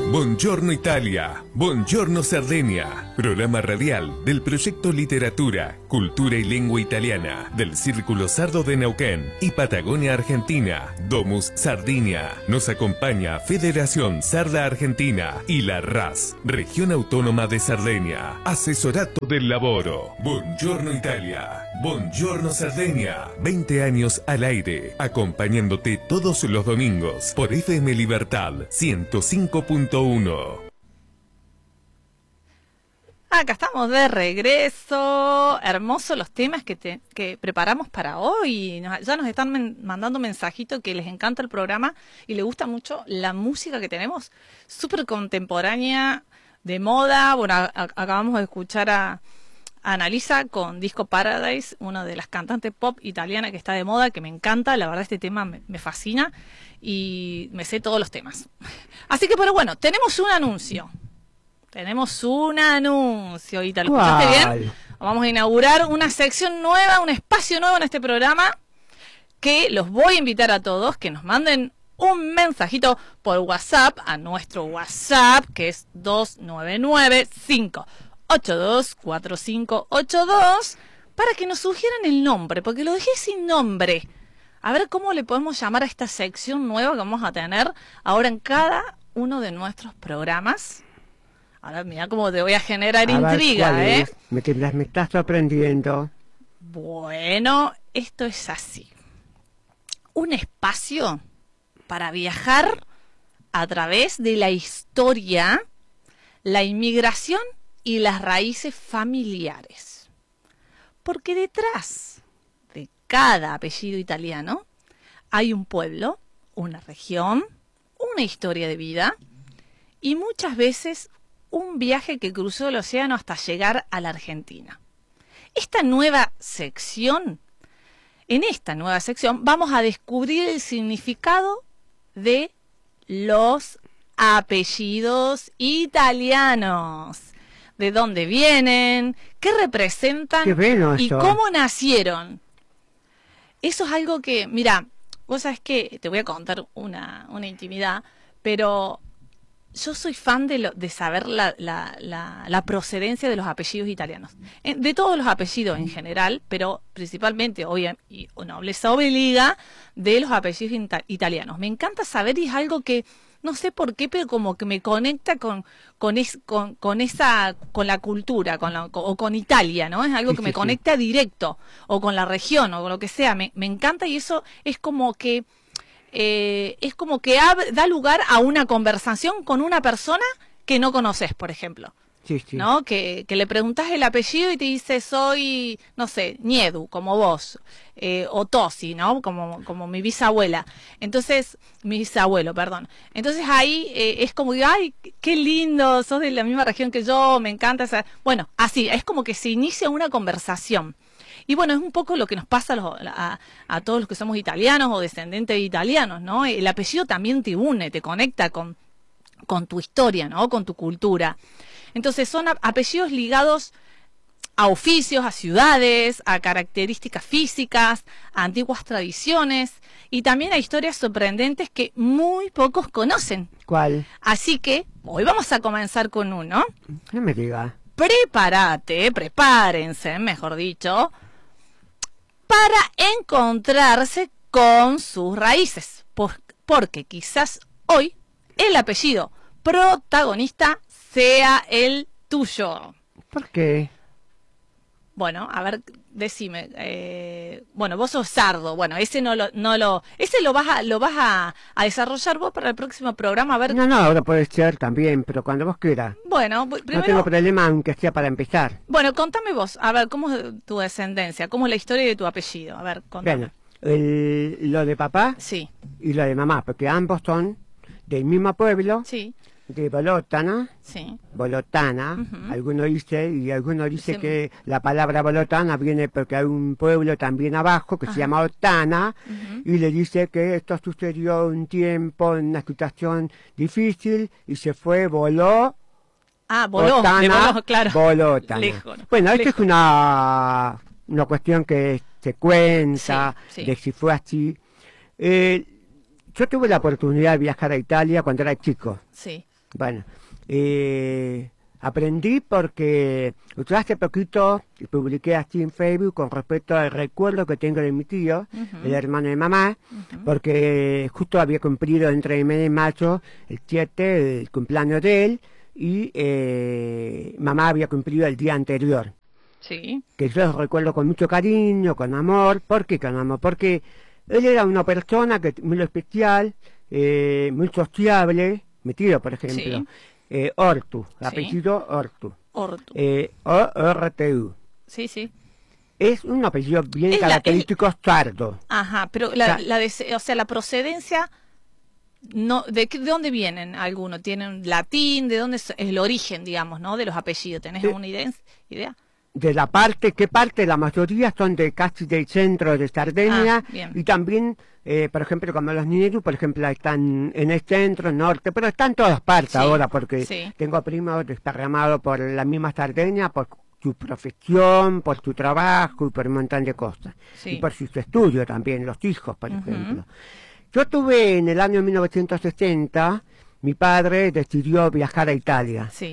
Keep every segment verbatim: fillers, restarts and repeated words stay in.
Buongiorno Italia, Buongiorno Sardegna, programa radial del proyecto Literatura, Cultura y Lengua Italiana del Círculo Sardo de Neuquén y Patagonia Argentina, Domus Sardinia. Nos acompaña Federación Sarda Argentina y la R A S, Región Autónoma de Sardegna, Asesorato del Laboro. Buongiorno Italia, Buongiorno Sardegna, veinte años al aire, acompañándote todos los domingos por F M Libertad ciento cinco punto uno. Acá estamos de regreso. Hermosos los temas que, te, que preparamos para hoy. Nos, ya nos están men, mandando mensajitos que les encanta el programa y les gusta mucho la música que tenemos. Súper contemporánea, de moda. Bueno, a, a, acabamos de escuchar a, a Annalisa con Disco Paradise, una de las cantantes pop italiana que está de moda, que me encanta. La verdad este tema me, me fascina y me sé todos los temas. Así que, pero bueno, tenemos un anuncio. Tenemos un anuncio, Ita, ¿lo escuchaste bien? Vamos a inaugurar una sección nueva, un espacio nuevo en este programa, que los voy a invitar a todos que nos manden un mensajito por WhatsApp, a nuestro WhatsApp, que es dos nueve nueve, cinco ocho dos, cuatro cinco ocho dos, para que nos sugieran el nombre, porque lo dejé sin nombre. A ver cómo le podemos llamar a esta sección nueva que vamos a tener ahora en cada uno de nuestros programas. Ahora mira cómo te voy a generar a intriga, ver, ¿eh? Me, me estás sorprendiendo. Bueno, esto es así. Un espacio para viajar a través de la historia, la inmigración y las raíces familiares. Porque detrás de cada apellido italiano hay un pueblo, una región, una historia de vida y muchas veces un viaje que cruzó el océano hasta llegar a la Argentina. Esta nueva sección, en esta nueva sección vamos a descubrir el significado de los apellidos italianos. De dónde vienen, qué representan qué bueno y esto. Cómo nacieron. Eso es algo que, mira, vos sabés que te voy a contar una, una intimidad, pero yo soy fan de, lo, de saber la, la, la, la procedencia de los apellidos italianos. De todos los apellidos en general, pero principalmente, hoy y nobleza obliga, de los apellidos italianos. Me encanta saber y es algo que, no sé por qué, pero como que me conecta con, con, es, con, con esa, con la cultura, con la, o con Italia, ¿no? Es algo que sí, me sí, conecta sí. directo, o con la región, o con lo que sea. Me, me encanta y eso es como que Eh, es como que da lugar a una conversación con una persona que no conoces, por ejemplo. Sí, sí. ¿No? Que, que le preguntas el apellido y te dice, soy, no sé, Niedu, como vos, eh, o Tosi, ¿no? Como, como mi bisabuela. Entonces, mi bisabuelo, perdón. Entonces ahí eh, es como, ay, qué lindo, sos de la misma región que yo, me encanta esa... Bueno, así, es como que se inicia una conversación. Y bueno, es un poco lo que nos pasa a, los, a, a todos los que somos italianos o descendientes de italianos, ¿no? El apellido también te une, te conecta con, con tu historia, ¿no? Con tu cultura. Entonces son apellidos ligados a oficios, a ciudades, a características físicas, a antiguas tradiciones y también a historias sorprendentes que muy pocos conocen. ¿Cuál? Así que hoy vamos a comenzar con uno. No me digas. Prepárate, prepárense, mejor dicho, para encontrarse con sus raíces, por, porque quizás hoy el apellido protagonista sea el tuyo. ¿Por qué? Bueno, a ver, decime, eh, bueno, vos sos sardo, bueno, ese no lo, no lo, ese lo vas a, lo vas a, a desarrollar vos para el próximo programa, a ver. No, no, ahora puede ser también, pero cuando vos quieras. Bueno, primero, no tengo problema aunque sea para empezar. Bueno, contame vos, a ver, ¿cómo es tu descendencia? ¿Cómo es la historia de tu apellido? A ver, contame. Bueno, el, lo de papá Sí. y lo de mamá, porque ambos son del mismo pueblo. Sí. De Bolotana, Sí. Bolotana, Uh-huh. algunos dicen, y algunos dicen Sí. que la palabra Bolotana viene porque hay un pueblo también abajo que Ajá. se llama Otana, Uh-huh. y le dice que esto sucedió un tiempo en una situación difícil, y se fue, voló, Ah, voló, Otana, le voló, claro. Bolotana. Lejos, bueno, esto lejos. es una, una cuestión que se cuenta, Sí, sí. de si fue así. Eh, yo tuve la oportunidad de viajar a Italia cuando era chico. Sí. Bueno, eh, aprendí porque yo hace poquito publiqué así en Facebook con respecto al recuerdo que tengo de mi tío, uh-huh. el hermano de mamá, uh-huh. porque justo había cumplido entre mes de mayo el siete, el cumpleaños de él, y eh, mamá había cumplido el día anterior. Sí. Que yo lo recuerdo con mucho cariño, con amor. ¿Por qué con amor? Porque él era una persona que muy especial, eh, muy sociable. Mi tío, por ejemplo, sí. eh, Ortu, apellido sí. Ortu. Ortu. Eh, O R T U. Sí, sí. Es un apellido bien es característico la, es... sardo. Ajá, pero la, o sea, la de, o sea, la procedencia, no, ¿de, qué, ¿de dónde vienen algunos? ¿Tienen latín? ¿De dónde es el origen, digamos, no, de los apellidos? ¿Tenés alguna idea? idea? De la parte, ¿qué parte? La mayoría son de casi del centro de Sardeña, ah, y también, eh, por ejemplo, como los Niedu, por ejemplo, están en el centro, norte, pero están en todas partes sí, ahora, porque sí. tengo primos desparramados por la misma Sardeña, por su profesión, por su trabajo y por un montón de cosas. Sí. Y por sus estudios también, los hijos, por uh-huh. ejemplo. Yo tuve en el año mil novecientos sesenta, mi padre decidió viajar a Italia. Sí.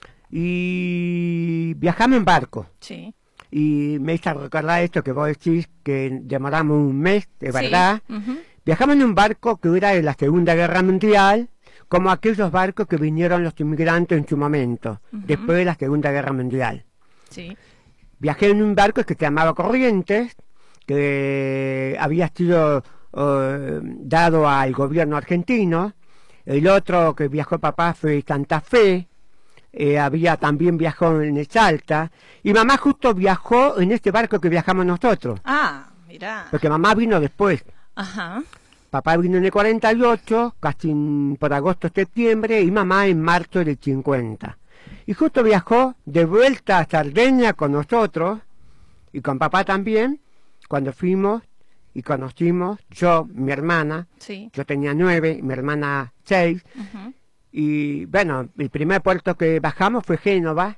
Y viajamos en barco. Sí. Y me hizo recordar esto que vos decís, que demoramos un mes, de verdad. Sí. Uh-huh. Viajamos en un barco que era de la Segunda Guerra Mundial, como aquellos barcos que vinieron los inmigrantes en su momento, uh-huh. después de la Segunda Guerra Mundial. Sí. Viajé en un barco que se llamaba Corrientes, que había sido uh, dado al gobierno argentino. El otro que viajó papá fue Santa Fe. Eh, había también viajó en el Salta, y mamá justo viajó en este barco que viajamos nosotros. Ah, mirá. Porque mamá vino después. Ajá. Papá vino en el cuarenta y ocho, casi en, por agosto, septiembre, y mamá en marzo del cincuenta. Y justo viajó de vuelta a Sardeña con nosotros, y con papá también, cuando fuimos y conocimos, yo, mi hermana, sí. yo tenía nueve, mi hermana seis, uh-huh. Y bueno, el primer puerto que bajamos fue Génova,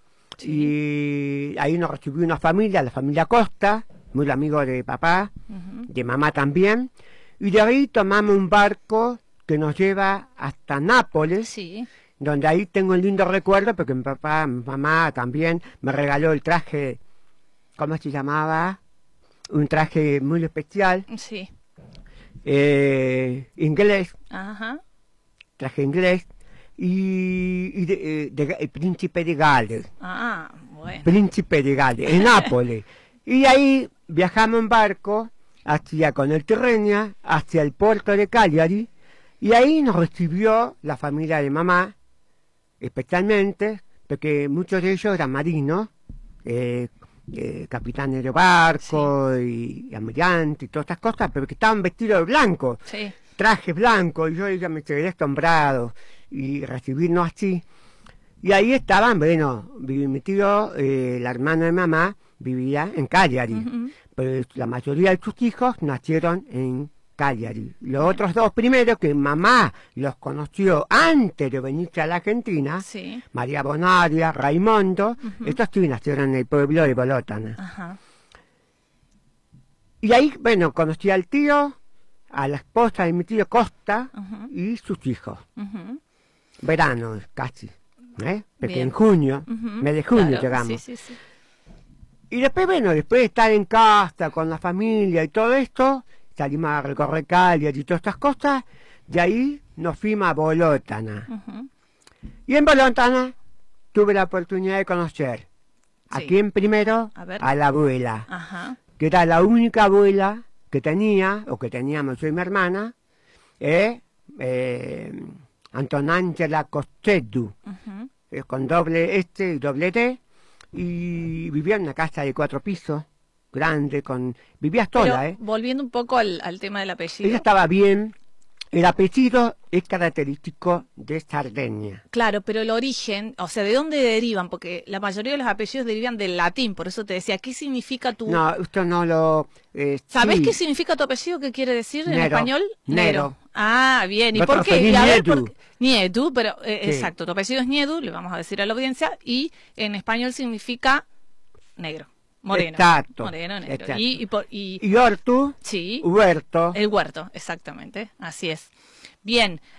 sí. Y ahí nos recibió una familia, la familia Costa, muy amigo de papá, uh-huh. de mamá también, y de ahí tomamos un barco que nos lleva hasta Nápoles, sí. donde ahí tengo un lindo recuerdo, porque mi papá, mi mamá también me regaló el traje, ¿cómo se llamaba? Un traje muy especial, sí. eh, inglés. Ajá. Traje inglés, y, y de, de, de, el príncipe de Gales. Ah, bueno. Príncipe de Gales, en Nápoles. Y ahí viajamos en barco hacia con el Tirrenia, hacia el puerto de Cagliari, y ahí nos recibió la familia de mamá, especialmente, porque muchos de ellos eran marinos, eh, eh, capitanes de barco, sí. y, y almirantes y todas estas cosas, pero que estaban vestidos de blanco. Sí. Traje blanco, y yo ya me quedé asombrado, y recibirnos así. Y ahí estaban, bueno, mi tío, eh, la hermana de mamá, vivía en Cagliari, uh-huh. pero la mayoría de sus hijos nacieron en Cagliari. Los uh-huh. otros dos primeros, que mamá los conoció antes de venirse a la Argentina, sí. María Bonaria, Raimundo, uh-huh. estos sí nacieron en el pueblo de Bolotana. Uh-huh. Y ahí, bueno, conocí al tío, a la esposa de mi tío Costa, uh-huh. y sus hijos. Uh-huh. Verano casi, ¿eh? Porque bien. En junio, uh-huh. mes de junio claro. llegamos. Sí, sí, sí. Y después, bueno, después de estar en casa con la familia y todo esto, salimos a recorrer Cagliari y todas estas cosas, de ahí nos fuimos a Bolotana. Uh-huh. Y en Bolotana tuve la oportunidad de conocer, sí. a quién primero, a, a la abuela, uh-huh. que era la única abuela que tenía, o que teníamos yo y mi hermana, eh, eh, Antonangela Costedu, uh-huh. eh, con doble este y doble T, y vivía en una casa de cuatro pisos, grande, con vivía sola, Pero, ¿eh? Volviendo un poco al, al tema del apellido. Ella estaba bien. El apellido es característico de Sardeña. Claro, pero el origen, o sea, ¿de dónde derivan? Porque la mayoría de los apellidos derivan del latín, por eso te decía, ¿qué significa tu...? No, esto no lo... Eh, ¿Sabés sí. qué significa tu apellido? ¿Qué quiere decir en Nero. español? Nero. Ah, bien. ¿Y Yo por qué? preferí Y a ver, Niedu. por... Niedu, pero eh, Sí. exacto, tu apellido es Niedu, le vamos a decir a la audiencia, y en español significa negro. Moreno. Exacto. Moreno, negro. Exacto. Y, y, por, y, Y Hortu, sí, huerto. el huerto, exactamente, así es. Bien,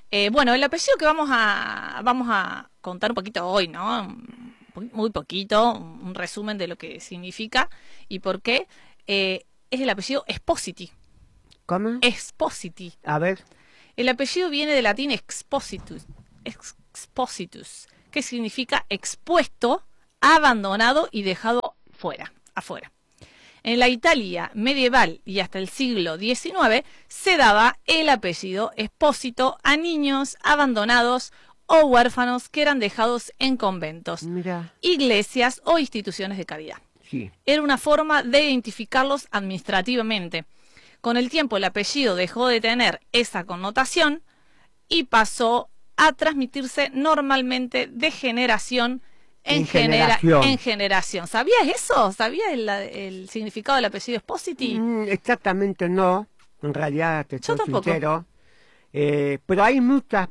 Eh, bueno, el apellido que vamos a, vamos a contar un poquito hoy, ¿no? Muy poquito, un resumen de lo que significa y por qué, eh, es el apellido Espositi. ¿Cómo? Espositi. A ver. El apellido viene del latín expositus, expositus, que significa expuesto, abandonado y dejado fuera, afuera. En la Italia medieval y hasta el siglo diecinueve se daba el apellido Espósito a niños abandonados o huérfanos que eran dejados en conventos, Mira. iglesias o instituciones de caridad. Sí. Era una forma de identificarlos administrativamente. Con el tiempo el apellido dejó de tener esa connotación y pasó a transmitirse normalmente de generación en, en, genera generación. en generación. ¿Sabías eso? ¿Sabías el, el significado del apellido Espositi? Mm, exactamente no, en realidad te soy Yo tampoco. sincero. Eh, pero hay muchas,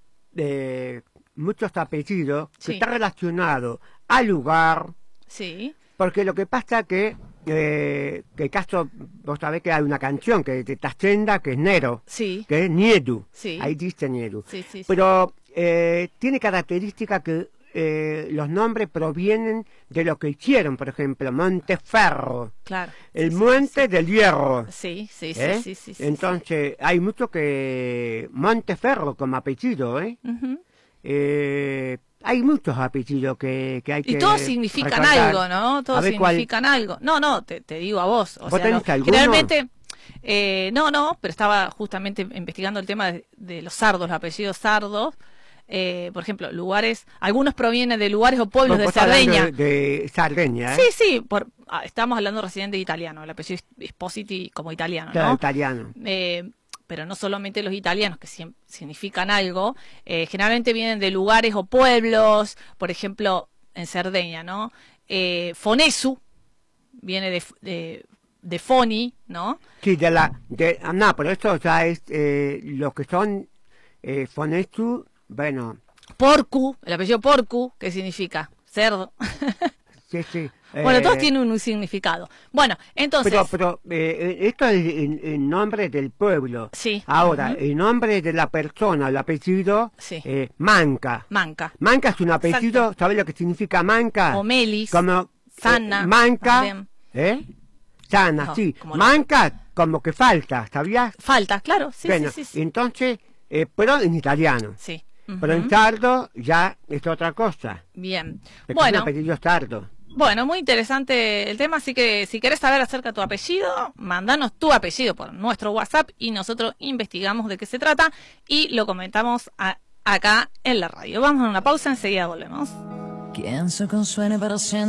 eh, muchos apellidos Sí. que están relacionados al lugar, Sí. porque lo que pasa que, eh, que el caso, vos sabés que hay una canción que de Tachenda que es Nero, Sí. que es Niedu, Sí. ahí dice Niedu. Sí, sí, sí. Pero eh, tiene característica que eh, los nombres provienen de lo que hicieron, por ejemplo, Monteferro, Claro. el Sí, Monte del Hierro. Sí, sí, sí, ¿eh? sí, sí, sí, Entonces, hay mucho que Monteferro como apellido, ¿eh? sí. Ujú. Eh, hay muchos apellidos que, que hay que Y todos significan recordar. algo, ¿no? Todos A ver, ¿cuál? significan algo. No, no, te, te digo a vos. O ¿Vos sea, tenés no, alguno? generalmente, eh, no, no, pero estaba justamente investigando el tema de, de los sardos, los apellidos sardos. Eh, por ejemplo, lugares, algunos provienen de lugares o pueblos Vos de estás hablando Cerdeña. De, de Sardeña, ¿eh? Sí, sí, por, ah, estamos hablando recién de italiano, el apellido Espositi como italiano, Claro, ¿no? italiano. Eh, pero no solamente los italianos, que siem- significan algo, eh, generalmente vienen de lugares o pueblos, por ejemplo, en Cerdeña, ¿no? Eh, Fonesu viene de, de, de Foni, ¿no? Sí, de la... De, ah, no, pero esto ya es eh, lo que son eh, Fonestu, bueno, Porcu, el apellido Porcu, que significa cerdo. sí, sí. Bueno, eh, todos tienen un significado. Bueno, entonces... Pero, pero eh, esto es el, el nombre del pueblo. Sí. Ahora, Ujú. el nombre de la persona, el apellido, Sí. eh, Manca. Manca. Manca es un apellido, Exacto. ¿sabes lo que significa Manca? O Melis. Como, eh, Sana. Manca, también. ¿eh? Sana, No, sí. como la- Manca, como que falta, ¿sabías? Falta, claro. Sí, bueno, sí, sí. Sí. entonces, eh, pero en italiano. Sí. Pero en Ujú. sardo ya es otra cosa. Bien. Es Bueno. un apellido sardo. Bueno, muy interesante el tema, así que si querés saber acerca de tu apellido, mandanos tu apellido por nuestro WhatsApp y nosotros investigamos de qué se trata y lo comentamos a- acá en la radio. Vamos a una pausa, enseguida volvemos. Quien se consuene para siempre.